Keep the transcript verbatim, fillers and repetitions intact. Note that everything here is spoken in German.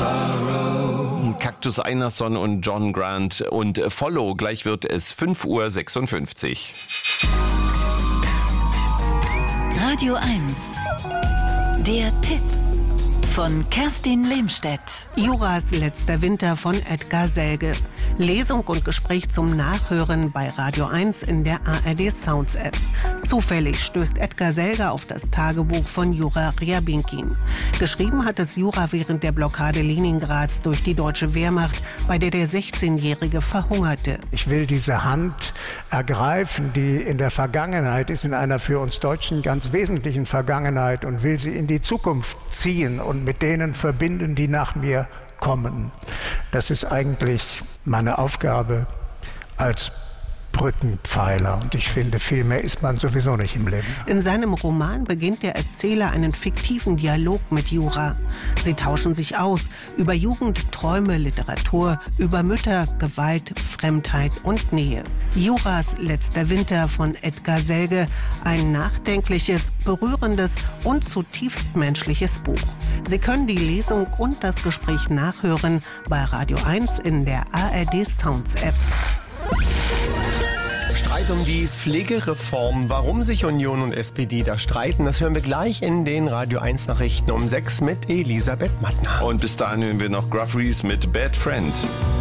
sorrow. Cactus Einarsson und John Grant und Follow. Gleich wird es fünf Uhr sechsundfünfzig. Radio eins. Der Tipp von Kerstin Lehmstedt. Juras letzter Winter von Edgar Selge. Lesung und Gespräch zum Nachhören bei Radio eins in der A R D Sounds App. Zufällig stößt Edgar Selge auf das Tagebuch von Jura Ryabinkin. Geschrieben hat es Jura während der Blockade Leningrads durch die deutsche Wehrmacht, bei der der sechzehnjährige verhungerte. Ich will diese Hand ergreifen, die in der Vergangenheit ist, in einer für uns Deutschen ganz wesentlichen Vergangenheit, und will sie in die Zukunft ziehen und mit denen verbinden, die nach mir kommen. Das ist eigentlich meine Aufgabe als Brückenpfeiler. Und ich finde, viel mehr ist man sowieso nicht im Leben. In seinem Roman beginnt der Erzähler einen fiktiven Dialog mit Jura. Sie tauschen sich aus über Jugend, Träume, Literatur, über Mütter, Gewalt, Fremdheit und Nähe. Juras letzter Winter von Edgar Selge. Ein nachdenkliches, berührendes und zutiefst menschliches Buch. Sie können die Lesung und das Gespräch nachhören bei Radio eins in der A R D Sounds App. Streit um die Pflegereform. Warum sich Union und S P D da streiten, das hören wir gleich in den Radio eins Nachrichten um sechs mit Elisabeth Mattner. Und bis dahin hören wir noch Gruff Rhys mit Bad Friend.